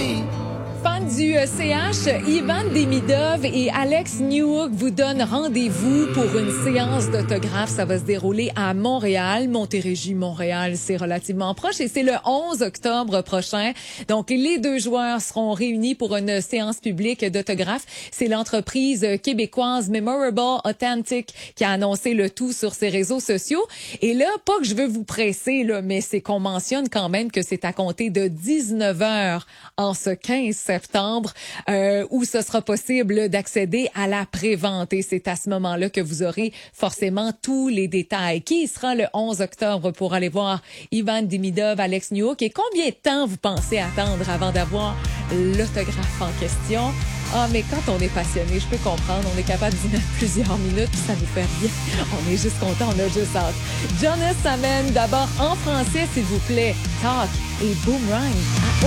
Fan du CH, Ivan Demidov et Alex Newhook vous donnent rendez-vous pour une séance d'autographe. Ça va se dérouler à Montréal. Montérégie-Montréal, c'est relativement proche et c'est le 11 octobre prochain. Donc, les deux joueurs seront réunis pour une séance publique d'autographe. C'est l'entreprise québécoise Memorable Authentic qui a annoncé le tout sur ses réseaux sociaux. Et là, pas que je veux vous presser, là, mais c'est qu'on mentionne quand même que c'est à compter de 19h en ce 15 septembre où ce sera possible d'accéder à la prévente. Et c'est à ce moment-là que vous aurez forcément tous les détails. Qui sera le 11 octobre pour aller voir Ivan Demidov, Alex Newhook? Et combien de temps vous pensez attendre avant d'avoir l'autographe en question? Ah, mais quand on est passionné, je peux comprendre, on est capable d'y mettre plusieurs minutes, puis ça nous fait rien. On est juste content, on a juste hâte. Jonas Samen, d'abord en français, s'il vous plaît. Talk et Boomerang.